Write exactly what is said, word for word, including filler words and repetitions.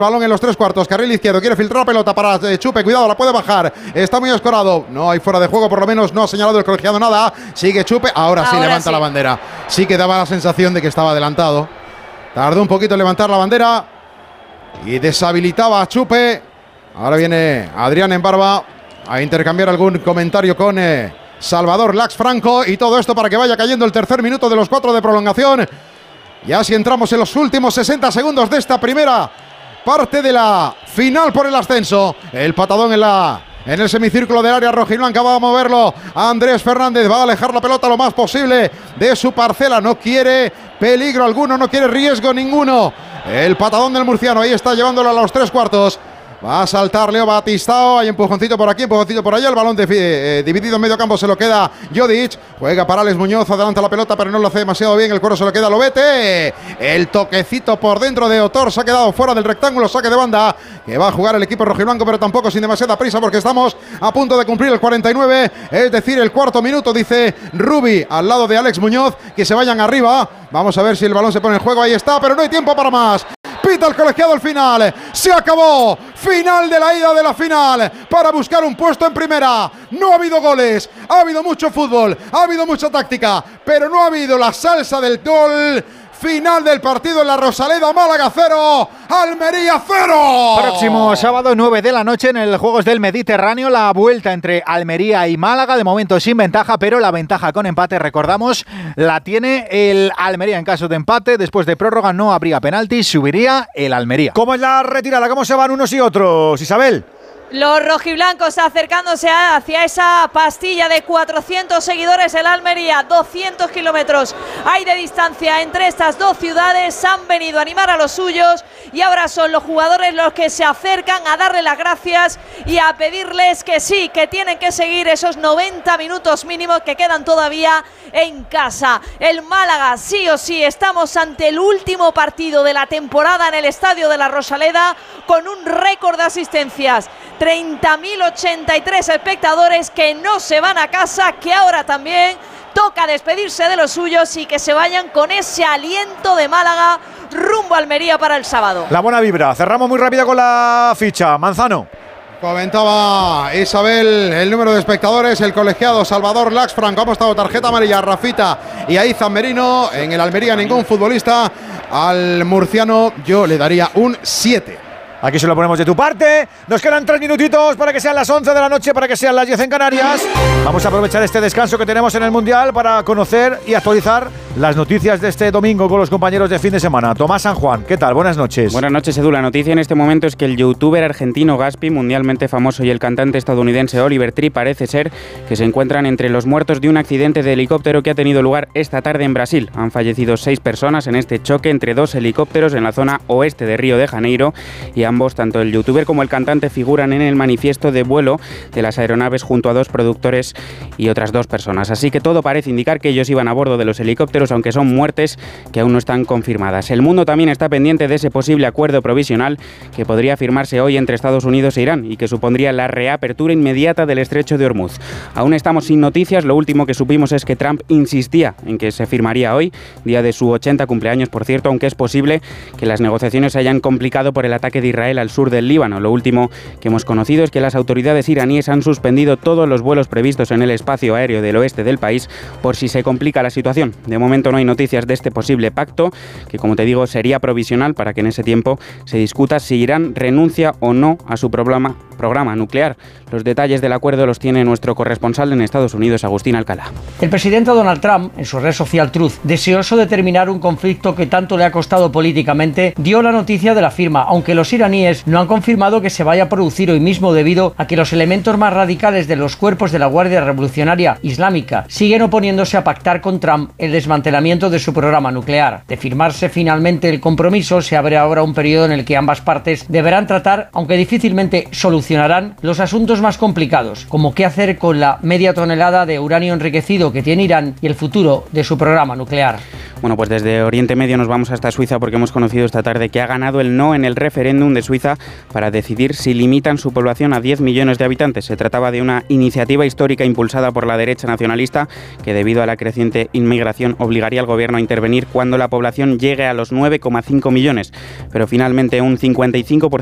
Balón en los tres cuartos, carril izquierdo, quiere filtrar pelota para eh, Chupe, cuidado, la puede bajar, está muy escorado, no hay fuera de juego, por lo menos no ha señalado el colegiado nada, sigue Chupe, ahora, ahora sí levanta sí. la bandera, sí que daba la sensación de que estaba adelantado, tardó un poquito en levantar la bandera y deshabilitaba a Chupe, ahora viene Adrián en barba a intercambiar algún comentario con eh, Salvador Lax Franco y todo esto para que vaya cayendo el tercer minuto de los cuatro de prolongación, ya si entramos en los últimos sesenta segundos de esta primera parte de la final por el ascenso. El patadón en la en el semicírculo del área rojiblanca. Va a moverlo Andrés Fernández. Va a alejar la pelota lo más posible de su parcela. No quiere peligro alguno, no quiere riesgo ninguno. El patadón del murciano. Ahí está llevándolo a los tres cuartos. Va a saltar Leo Batistao, hay empujoncito por aquí, empujoncito por allá, el balón de, eh, dividido en medio campo se lo queda Jodic, juega para Alex Muñoz, adelanta la pelota pero no lo hace demasiado bien, el cuero se lo queda Lobete, el toquecito por dentro de Otor, se ha quedado fuera del rectángulo, saque de banda, que va a jugar el equipo rojiblanco pero tampoco sin demasiada prisa porque estamos a punto de cumplir el cuarenta y nueve, es decir el cuarto minuto, dice Rubi, al lado de Alex Muñoz, que se vayan arriba, vamos a ver si el balón se pone en juego, ahí está, pero no hay tiempo para más. Pita el colegiado al final, se acabó, final de la ida de la final, para buscar un puesto en primera, no ha habido goles, ha habido mucho fútbol, ha habido mucha táctica, pero no ha habido la salsa del gol. Final del partido en la Rosaleda, Málaga cero, Almería cero. Próximo sábado nueve de la noche en el Juegos del Mediterráneo, la vuelta entre Almería y Málaga, de momento sin ventaja, pero la ventaja con empate, recordamos, la tiene el Almería en caso de empate, después de prórroga no habría penalti, subiría el Almería. ¿Cómo es la retirada? ¿Cómo se van unos y otros, Isabel? Los rojiblancos acercándose hacia esa pastilla de cuatrocientos seguidores, el Almería, doscientos kilómetros hay de distancia entre estas dos ciudades, han venido a animar a los suyos y ahora son los jugadores los que se acercan a darle las gracias y a pedirles que sí, que tienen que seguir esos noventa minutos mínimos que quedan todavía en casa. El Málaga, sí o sí, estamos ante el último partido de la temporada en el Estadio de la Rosaleda con un récord de asistencias. treinta mil ochenta y tres espectadores que no se van a casa, que ahora también toca despedirse de los suyos y que se vayan con ese aliento de Málaga rumbo a Almería para el sábado. La buena vibra. Cerramos muy rápido con la ficha. Manzano. Comentaba Isabel el número de espectadores, el colegiado Salvador Lax Franco ha apostado tarjeta amarilla a Rafita y a Izan Merino. En el Almería ningún futbolista. Al murciano yo le daría un siete. Aquí se lo ponemos de tu parte. Nos quedan tres minutitos para que sean las once de la noche, para que sean las diez en Canarias. Vamos a aprovechar este descanso que tenemos en el Mundial para conocer y actualizar las noticias de este domingo con los compañeros de fin de semana. Tomás San Juan, ¿qué tal? Buenas noches. Buenas noches, Edu. La noticia en este momento es que el youtuber argentino Gaspi, mundialmente famoso, y el cantante estadounidense Oliver Tree parece ser que se encuentran entre los muertos de un accidente de helicóptero que ha tenido lugar esta tarde en Brasil. Han fallecido seis personas en este choque entre dos helicópteros en la zona oeste de Río de Janeiro y ambos, tanto el youtuber como el cantante, figuran en el manifiesto de vuelo de las aeronaves junto a dos productores y otras dos personas. Así que todo parece indicar que ellos iban a bordo de los helicópteros, aunque son muertes que aún no están confirmadas. El mundo también está pendiente de ese posible acuerdo provisional que podría firmarse hoy entre Estados Unidos e Irán y que supondría la reapertura inmediata del estrecho de Hormuz. Aún estamos sin noticias. Lo último que supimos es que Trump insistía en que se firmaría hoy, día de su ochenta cumpleaños, por cierto, aunque es posible que las negociaciones se hayan complicado por el ataque de Israel al sur del Líbano. Lo último que hemos conocido es que las autoridades iraníes han suspendido todos los vuelos previstos en el espacio aéreo del oeste del país por si se complica la situación. De momento no hay noticias de este posible pacto, que como te digo sería provisional para que en ese tiempo se discuta si Irán renuncia o no a su programa, programa nuclear. Los detalles del acuerdo los tiene nuestro corresponsal en Estados Unidos, Agustín Alcalá. El presidente Donald Trump, en su red social Truth, deseoso de terminar un conflicto que tanto le ha costado políticamente, dio la noticia de la firma, aunque los iraníes no han confirmado que se vaya a producir hoy mismo debido a que los elementos más radicales de los cuerpos de la Guardia Revolucionaria Islámica siguen oponiéndose a pactar con Trump el desmantelamiento de su programa nuclear. De firmarse finalmente el compromiso, se abre ahora un periodo en el que ambas partes deberán tratar, aunque difícilmente solucionarán, los asuntos más complicados, como qué hacer con la media tonelada de uranio enriquecido que tiene Irán y el futuro de su programa nuclear. Bueno, pues desde Oriente Medio nos vamos hasta Suiza porque hemos conocido esta tarde que ha ganado el no en el referéndum de Suiza para decidir si limitan su población a diez millones de habitantes. Se trataba de una iniciativa histórica impulsada por la derecha nacionalista que, debido a la creciente inmigración, obligaría al gobierno a intervenir cuando la población llegue a los nueve coma cinco millones. Pero finalmente un cincuenta y cinco por ciento